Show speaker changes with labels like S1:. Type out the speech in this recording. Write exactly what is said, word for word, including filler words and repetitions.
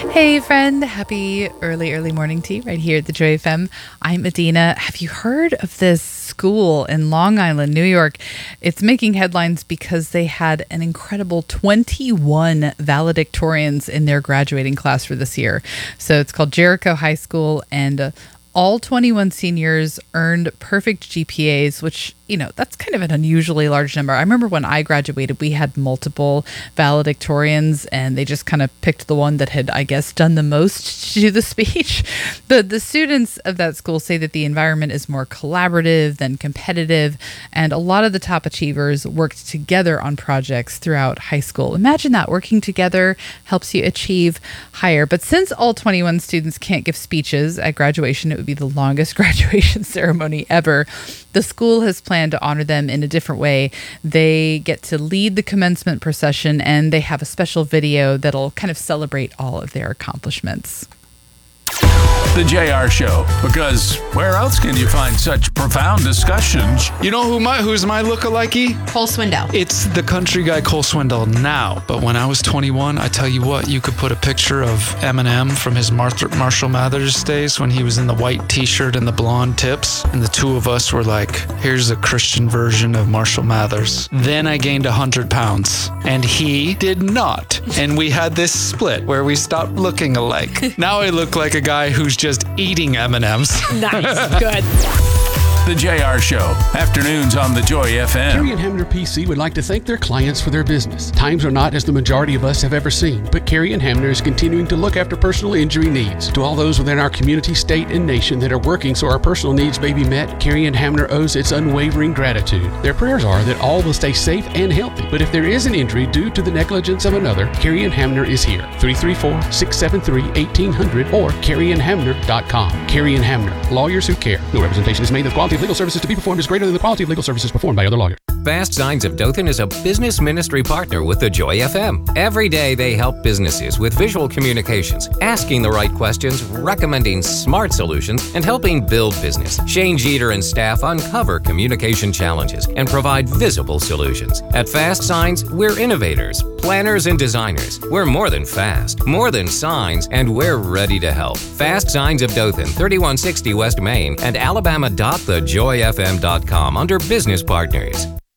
S1: Hey friend, happy early, early morning tea right here at the Joy F M. I'm Adina. Have you heard of this school in Long Island, New York? It's making headlines because they had an incredible twenty-one valedictorians in their graduating class for this year. So it's called Jericho High School, and uh, all twenty-one seniors earned perfect G P As, which, you know, that's kind of an unusually large number. I remember when I graduated, we had multiple valedictorians, and they just kind of picked the one that had, I guess, done the most to do the speech. The, the students of that school say that the environment is more collaborative than competitive, and a lot of the top achievers worked together on projects throughout high school. Imagine that, working together helps you achieve higher. But since all twenty-one students can't give speeches at graduation, it would be the longest graduation ceremony ever. The school has planned to honor them in a different way. They get to lead the commencement procession, and they have a special video that'll kind of celebrate all of their accomplishments.
S2: The J R Show, because where else can you find such profound discussions?
S3: You know who my who's my lookalikey?
S4: Cole Swindell.
S3: It's the country guy Cole Swindell now. But when I was twenty-one, I tell you what, you could put a picture of Eminem from his Martha, Marshall Mathers days when he was in the white t-shirt and the blonde tips. And the two of us were like, here's a Christian version of Marshall Mathers. Then I gained one hundred pounds. And he did not. And we had this split where we stopped looking alike. Now I look like a guy who's just eating M and M's.
S4: Nice. Good.
S2: The J R Show, afternoons on the Joy F M.
S5: Carrie and Hamner P C would like to thank their clients for their business. Times are not as the majority of us have ever seen, but Carrie and Hamner is continuing to look after personal injury needs. To all those within our community, state, and nation that are working so our personal needs may be met, Carrie and Hamner owes its unwavering gratitude. Their prayers are that all will stay safe and healthy, but if there is an injury due to the negligence of another, Carrie and Hamner is here. three three four, six seven three, one eight zero zero or carrie and hamner dot com. Carrie and Hamner, lawyers who care. No representation is made that the quality of legal services to be performed is greater than the quality of legal services performed by other lawyers.
S6: Fast Signs of Dothan is a business ministry partner with the Joy F M. Every day they help businesses with visual communications, asking the right questions, recommending smart solutions, and helping build business. Shane Jeter and staff uncover communication challenges and provide visible solutions. At Fast Signs, we're innovators, planners, and designers. We're more than fast, more than signs, and we're ready to help. Fast Signs of Dothan, thirty-one sixty West Main, and alabama dot the joy f m dot com under Business Partners.